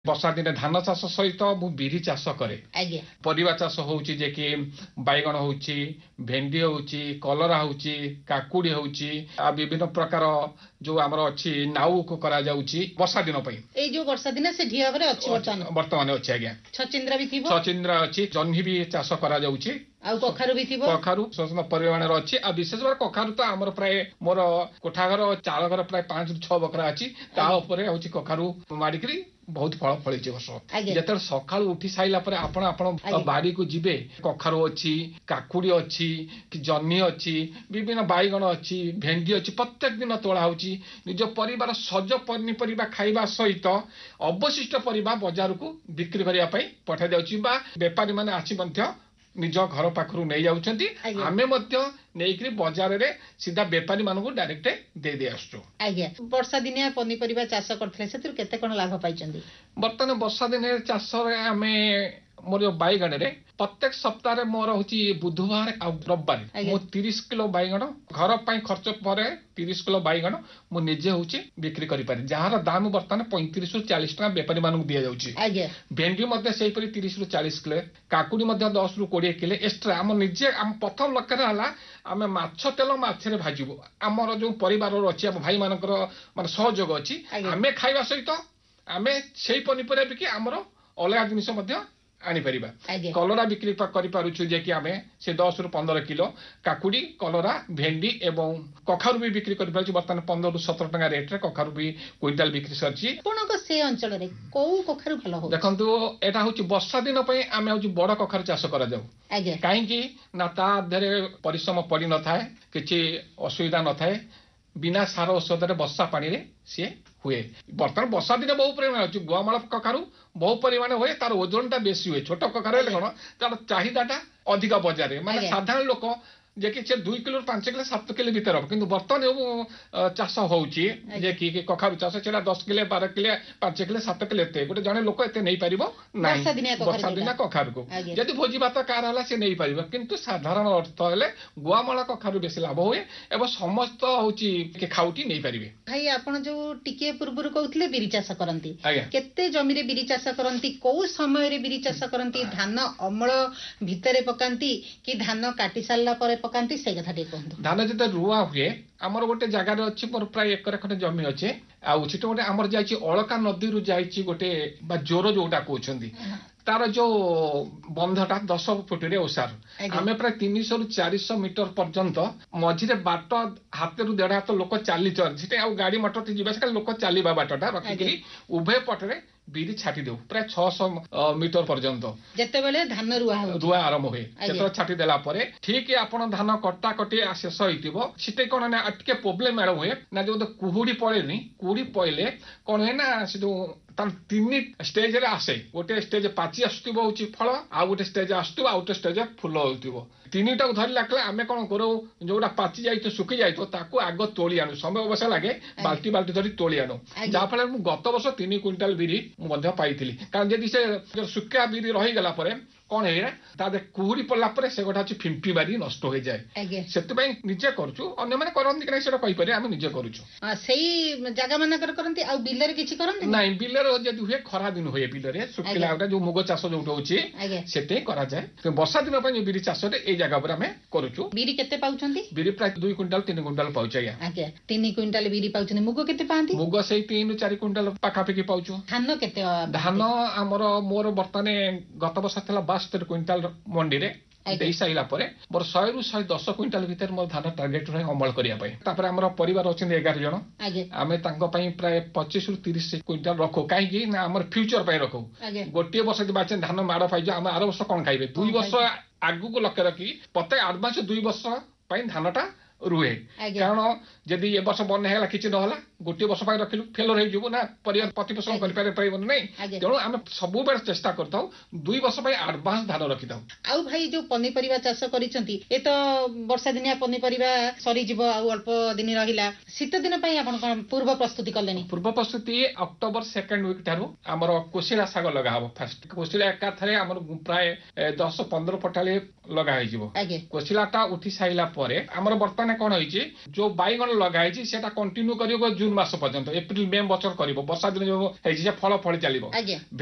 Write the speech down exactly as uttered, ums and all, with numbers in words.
ବର୍ଷା ଦିନେ ଧାନ ଚାଷ ସହିତ ମୁଁ ବିରି ଚାଷ କରେ। ଆଜ୍ଞା ପରିବା ଚାଷ ହଉଛି ଯେ କି ବାଇଗଣ ହଉଛି, ଭେଣ୍ଡି ହଉଛି, କଲରା ହଉଛି, କାକୁଡି ହଉଛି, ଆଉ ବିଭିନ୍ନ ପ୍ରକାର ଯୋଉ ଆମର ଅଛି ନାଉକୁ କରାଯାଉଛି ବର୍ଷା ଦିନ ପାଇଁ। ଏଇ ଯୋଉ ବର୍ଷା ଦିନେ ସେ ଢିଅ ଭାବରେ ଅଛି ବର୍ତ୍ତମାନ ବର୍ତ୍ତମାନ ଅଛି ଆଜ୍ଞା। ଛଚିନ୍ଦ୍ରା ବି ଥିବ, ଛଚିନ୍ଦ୍ରା ଅଛି, ଜହ୍ନି ବି ଚାଷ କରାଯାଉଛି, ଆଉ କଖାରୁ ବି ଥିବ। କଖାରୁ ସ୍ୱଚ୍ଛ ପରିମାଣରେ ଅଛି। ଆଉ ବିଶେଷ ଭାବରେ କଖାରୁ ତ ଆମର ପ୍ରାୟ ମୋର କୋଠା ଘର ଚାଳ ଘର ପ୍ରାୟ ପାଞ୍ଚ ରୁ ଛଅ ବଖରା ଅଛି, ତା ଉପରେ ହଉଛି କଖାରୁ ମାଡିକିରି ବହୁତ ଫଳ ଫଳିଛି ବର୍ଷ। ଯେତେବେଳେ ସକାଳୁ ଉଠି ସାରିଲା ପରେ ଆପଣ ଆପଣ ବାଡିକୁ ଯିବେ, କଖାରୁ ଅଛି, କାକୁଡି ଅଛି, କି ଜହ୍ନି ଅଛି, ବିଭିନ୍ନ ବାଇଗଣ ଅଛି, ଭେଣ୍ଡି ଅଛି, ପ୍ରତ୍ୟେକ ଦିନ ତୋଳା ହଉଛି। ନିଜ ପରିବାର ସଜ ପନିପରିବା ଖାଇବା ସହିତ ଅବଶିଷ୍ଟ ପରିବା ବଜାରକୁ ବିକ୍ରି କରିବା ପାଇଁ ପଠାଯାଉଛି ବା ବେପାରୀ ମାନେ ଆସି ମଧ୍ୟ ନିଜ ଘର ପାଖରୁ ନେଇ ଯାଉଛନ୍ତି। ଆମେ ମଧ୍ୟ ନେଇକରି ବଜାରରେ ସିଧା ବେପାରୀ ମାନଙ୍କୁ ଡାଇରେକ୍ଟ ଦେଇ ଦେଇ ଆସୁଛୁ। ଆଜ୍ଞା ବର୍ଷା ଦିନିଆ ପନିପରିବା ଚାଷ କରିଥିଲେ, ସେଥିରୁ କେତେ କଣ ଲାଭ ପାଇଛନ୍ତି? ବର୍ତ୍ତମାନ ବର୍ଷା ଦିନେ ଚାଷରେ ଆମେ ମୋର ବାଇଗଣରେ ପ୍ରତ୍ୟେକ ସପ୍ତାହରେ ମୋର ହଉଛି ବୁଧବାର ଆଉ ରବିବାର ମୁଁ ତିରିଶ କିଲୋ ବାଇଗଣ ଘର ପାଇଁ ଖର୍ଚ୍ଚ ପରେ ତିରିଶ କିଲୋ ବାଇଗଣ ମୁଁ ନିଜେ ହଉଛି ବିକ୍ରି କରିପାରେ, ଯାହାର ଦାମ ବର୍ତ୍ତମାନ ପଇଁତିରିଶ ରୁ ଚାଳିଶ ଟଙ୍କା ବେପାରୀ ମାନଙ୍କୁ ଦିଆଯାଉଛି। ଭେଣ୍ଡି ମଧ୍ୟ ସେଇପରି ତିରିଶ ରୁ ଚାଳିଶ କିଲୋ, କାକୁଡି ମଧ୍ୟ ଦଶ ରୁ କୋଡିଏ କିଲୋ ଏକ୍ସଟ୍ରା। ଆମ ନିଜେ ଆମ ପ୍ରଥମ ଲକ୍ଷ୍ୟରେ ହେଲା ଆମେ ମାଛ ତେଲ ମାଛରେ ଭାଜିବୁ। ଆମର ଯୋଉ ପରିବାରର ଅଛି, ଆମ ଭାଇ ମାନଙ୍କର ମାନେ ସହଯୋଗ ଅଛି, ଆମେ ଖାଇବା ସହିତ ଆମେ ସେଇ ପନିପରିବା ବିକି ଆମର ଅଲଗା ଜିନିଷ ମଧ୍ୟ ଆଣିପାରିବା। କଲରା ବିକ୍ରି କରିପାରୁଛୁ ଯେ କି ଆମେ ସେ ଦଶ ରୁ ପନ୍ଦର କିଲୋ, କାକୁଡି, କଲରା, ଭେଣ୍ଡି ଏବଂ କଖାରୁ ବି ବିକ୍ରି କରିପାରୁଛୁ। ବର୍ତ୍ତମାନ ପନ୍ଦର ରୁ ସତର ଟଙ୍କା ରେଟରେ କଖାରୁ ବି କୁଇଣ୍ଟାଲ ବିକ୍ରି ସରିଛି। ଆପଣଙ୍କ ସେ ଅଞ୍ଚଳରେ କୋଉ କଖାରୁ ଭଲ ହଉଛି? ଦେଖନ୍ତୁ ଏଟା ହଉଛି ବର୍ଷା ଦିନ ପାଇଁ ଆମେ ହଉଛି ବଡ କଖାରୁ ଚାଷ କରାଯାଉ। କାହିଁକି ନା ତା ଦେହରେ ପରିଶ୍ରମ ପଡିନଥାଏ, କିଛି ଅସୁବିଧା ନଥାଏ, ବିନା ସାର ଔଷଧରେ ବର୍ଷା ପାଣିରେ ସିଏ ହୁଏ। ବର୍ତ୍ତମାନ ବର୍ଷା ଦିନେ ବହୁ ପରିମାଣ ଅଛି, ଗୁଆମାଳ କଖାରୁ ବହୁ ପରିମାଣ ହୁଏ, ତାର ଓଜନ ଟା ବେଶୀ ହୁଏ। ଛୋଟ କଖାରୁ ହେଲେ କଣ ତାର ଚାହିଦା ଟା ଅଧିକ ବଜାରରେ, ମାନେ ସାଧାରଣ ଲୋକ ଯେ କି ସେ ଦୁଇ କିଲୋ ପାଞ୍ଚ କିଲୋ ସାତ କିଲୋ ଭିତରେ ହବ। କିନ୍ତୁ ବର୍ତ୍ତମାନ ଯୋଉ ଚାଷ ହଉଛି ଯେ କି କଖାରୁ ଚାଷ, ସେଟା ଦଶ କିଲୋ ବାର କିଲୋ ପାଞ୍ଚ କିଲୋ ସାତ କିଲୋ ଏତେ ଗୋଟେ ଜଣେ ଲୋକ ଏତେ ନେଇପାରିବ ନାହିଁ ବର୍ଷା ଦିନ କଖାରୁକୁ। ଯଦି ଭୋଜି ଭାତ କାହାର ହେଲା ସେ ନେଇପାରିବ, କିନ୍ତୁ ସାଧାରଣ ଅର୍ଥ ହେଲେ ଗୁଆମାଳ କଖାରୁ ବେଶୀ ଲାଭ ହୁଏ ଏବଂ ସମସ୍ତ ହଉଛି ଖାଉଟି ନେଇପାରିବେ। ଭାଇ ଆପଣ ଯୋଉ ଟିକେ ପୂର୍ବରୁ କହୁଥିଲେ ବିରି ଚାଷ କରନ୍ତି, କେତେ ଜମିରେ ବିରି ଚାଷ କରନ୍ତି, କୋଉ ସମୟରେ ବିରି ଚାଷ କରନ୍ତି, ଧାନ ଅମଳ ଭିତରେ ପକାନ୍ତି କି ଧାନ କାଟି ସାରିଲା ପରେ ପକାନ୍ତି, ସେଇ କଥା ଟିକେ କୁହନ୍ତୁ। ଧାନ ଯେତେବେଳେ ରୁଆ ହୁଏ, ଆମର ଗୋଟେ ଜାଗାରେ ଅଛି, ମୋର ପ୍ରାୟ ଏକର ଖଣ୍ଡେ ଜମି ଅଛି, ଆଉ ସେଟା ଗୋଟେ ଆମର ଯାଇଛି ଅଳକା ନଦୀରୁ ଯାଇଛି ଗୋଟେ ବା ଜୋର ଯୋଉଟା କହୁଛନ୍ତି, ତାର ଯୋଉ ବନ୍ଧଟା ଦଶ ଫୁଟରେ ଓସାର, ଆମେ ପ୍ରାୟ ତିନିଶହ ରୁ ଚାରିଶହ ମିଟର ପର୍ଯ୍ୟନ୍ତ ମଝିରେ ବାଟ ହାତରୁ ଦେଢ ହାତ ଲୋକ ଚାଲି ସେଟା ଆଉ ଗାଡି ମଟର ଯିବା ସେ ଲୋକ ଚାଲିବା ବାଟଟା ରଖିକିରି ଉଭୟ ପଟରେ ବିରି ଛାଟି ଦେଉ ପ୍ରାୟ ଛଅଶହ ମିଟର ପର୍ଯ୍ୟନ୍ତ। ଯେତେବେଳେ ଧାନ ରୁଆ ରୁଆ ଆରମ୍ଭ ହୁଏ, ଯେତେବେଳେ ଛାଟି ଦେଲା ପରେ ଠିକ ଆପଣ ଧାନ କଟା କଟି ଶେଷ ହେଇଥିବ, ସେଠି କଣ ନା ଟିକେ ପ୍ରୋବ୍ଲେମ ଆଡ ହୁଏ ନା, ଯୋଉ କୁହୁଡି ପଳେନି, କୁହୁଡି ପଇଲେ କଣ ହୁଏ ନା ସେ ଯୋଉ ତାର ତିନି ଷ୍ଟେଜ ରେ ଆସେ, ଗୋଟେ ଷ୍ଟେଜ ପାଚି ଆସୁଥିବ ହଉଛି ଫଳ, ଆଉ ଗୋଟେ ଷ୍ଟେଜ ଆସୁଥିବ, ଆଉ ଗୋଟେ ଷ୍ଟେଜ ଫୁଲ ହଉଥିବ। ତିନିଟାକୁ ଧରିଲା କଲେ ଆମେ କଣ କରୁ, ଯୋଉଟା ପାଚି ଯାଇଥିବ ଶୁଖି ଯାଇଥିବ ତାକୁ ଆଗ ତୋଳି ଆଣୁ, ସମୟ ଅବଶ୍ୟ ଲାଗେ, ବାଲ୍ଟି ବାଲ୍ଟି ଧରି ତୋଳି ଆଣୁ, ଯାହା ଫଳରେ ମୁଁ ଗତ ବର୍ଷ ତିନି କୁଇଣ୍ଟାଲ ବିରି ମୁଁ ମଧ୍ୟ ପାଇଥିଲି। କାରଣ ଯଦି ସେ ଶୁଖିଲା ବିରି ରହିଗଲା ପରେ କଣ ହେଇନା ତା ଦେହରେ କୁହୁଡି ପଡିଲା ପରେ ସେ ଗୋଟେ ଅଛି ଫିମ୍ପି ବାରି ନଷ୍ଟ ହେଇଯାଏ। ସେଥିପାଇଁ ନିଜେ କରୁଛୁ, ଅନ୍ୟମାନେ କରନ୍ତି କି ନାହିଁ ସେଟା କହିପାରିବେ, ଆମେ ନିଜେ କରୁଛୁ। ସେଇ ଜାଗା ମାନଙ୍କର କରନ୍ତି, ଆଉ ବିଲରେ କିଛି କରନ୍ତି ନାଇଁ? ବିଲରେ ଯଦି ହୁଏ ଖରା ଦିନ ହୁଏ, ବିଲରେ ଶୁଖିଲା ଗୋଟେ ଯୋଉ ମୁଗ ଚାଷ ଯୋଉଟା ହଉଛି ସେଠି କରାଯାଏ। ବର୍ଷା ଦିନ ପାଇଁ ଯୋଉ ବିରି ଚାଷରେ ଏଇ ଜାଗା ଉପରେ ଆମେ କରୁଛୁ। ବିରି କେତେ ପାଉଛନ୍ତି? ବିରି ପ୍ରାୟ ଦୁଇ କୁଇଣ୍ଟାଲ ତିନି କୁଇଣ୍ଟାଲ ପାଉଛୁ ଆଜ୍ଞା। ଆଜ୍ଞା ତିନି କୁଇଣ୍ଟାଲ ବିରି ପାଉଛନ୍ତି। ମୁଗ କେତେ ପାଆନ୍ତି? ମୁଗ ସେଇ ତିନି ରୁ ଚାରି କୁଇଣ୍ଟାଲ ପାଖାପାଖି ପାଉଛୁ। ଧାନ କେତେ? ଧାନ ଆମର ମୋର ବର୍ତ୍ତମାନ ଗତ ବର୍ଷ ଥିଲା ବାସ୍ତରି କୁଇଣ୍ଟାଲ ମଣ୍ଡିରେ ଦେଇ ସାରିଲା ପରେ ମୋର ଶହେ ରୁ ଶହେ ଦଶ କୁଇଣ୍ଟାଲ ଭିତରେ ମୋର ଧାନ ଟାର୍ଗେଟ ରହେ ଅମଳ କରିବା ପାଇଁ। ତାପରେ ଆମର ପରିବାର ଅଛନ୍ତି ଏଗାର ଜଣ, ଆମେ ତାଙ୍କ ପାଇଁ ପ୍ରାୟ ପଚିଶ ରୁ ତିରିଶ କୁଇଣ୍ଟାଲ ରଖୁ। କାହିଁକି ନା ଆମର ଫ୍ୟୁଚର ପାଇଁ ରଖୁ। ଗୋଟିଏ ବର୍ଷ ଯଦି ବାଚେ ଧାନ ମାଡ ପାଇଯିବ, ଆମେ ଆର ବର୍ଷ କଣ ଖାଇବେ, ଦୁଇ ବର୍ଷ ଆଗକୁ ଲକ୍ଷ୍ୟ ରଖି ପ୍ରତ୍ୟେକ ଆଡଭାନ୍ସ ଦୁଇ ବର୍ଷ ପାଇଁ ଧାନଟା ରୁହେ। କାରଣ ଯଦି ଏ ବର୍ଷ ବନ୍ୟା ହେଲା କିଛି ନହେଲା, ଗୋଟିଏ ବର୍ଷ ପାଇଁ ରଖିଲୁ ଫେଲର ହେଇଯିବୁ ନା, ପରିବାର ପ୍ରତିପୋଷଣ କରିପାରିବନି ନାହିଁ। ତେଣୁ ଆମେ ସବୁବେଳେ ଚେଷ୍ଟା କରିଥାଉ ଦୁଇ ବର୍ଷ ପାଇଁ ଆଡଭାନ୍ସ ଧାନ ରଖିଥାଉ। ଆଉ ଭାଇ ଯୋଉ ପନିପରିବା ଚାଷ କରିଛନ୍ତି, ଏ ତ ବର୍ଷା ଦିନିଆ ପନିପରିବା ସରିଯିବ, ଆଉ ଅଳ୍ପ ଦିନ ରହିଲା, ଶୀତ ଦିନ ପାଇଁ ଆପଣ କଣ ପୂର୍ବ ପ୍ରସ୍ତୁତି କଲେଣି? ପୂର୍ବ ପ୍ରସ୍ତୁତି ଅକ୍ଟୋବର ସେକେଣ୍ଡ ୱିକ୍ ଠାରୁ ଆମର କୋଶିଳା ଶାଗ ଲଗା ହବ। ଫାଷ୍ଟ କୋଶିଳା ଏକାଥରେ ଆମର ପ୍ରାୟ ଦଶ ପନ୍ଦର ପଟାଳି ଲଗା ହେଇଯିବ। କୋଶିଳା ଟା ଉଠି ସାରିଲା ପରେ ଆମର ବର୍ତ୍ତମାନ କଣ ହେଇଛି, ଯୋଉ ବାଇଗଣ ଲଗା ହେଇଛି ସେଟା କଣ୍ଟିନ୍ୟୁ କରିବ ଜୁନ ଜୁନ ମାସ ପର୍ଯ୍ୟନ୍ତ ଏପ୍ରିଲ ମେ ବଛର କରିବ ବର୍ଷା ଦିନ ଯୋଉ ହେଇଛି ସେ ଫଳ ଫଳି ଚାଲିବ